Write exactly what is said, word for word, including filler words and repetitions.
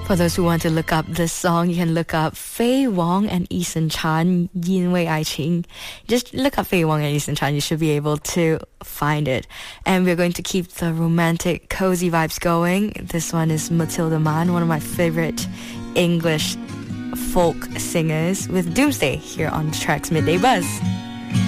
For those who want to look up this song, you can look up Faye Wong and Eason Chan, Yin Wei Ai Qing. Just look up Faye Wong and Eason Chan, you should be able to find it. And we're going to keep the romantic, cozy vibes going. This one is Matilda Mann, one of my favorite English folk singers, with Doomsday here on Track's Midday Buzz.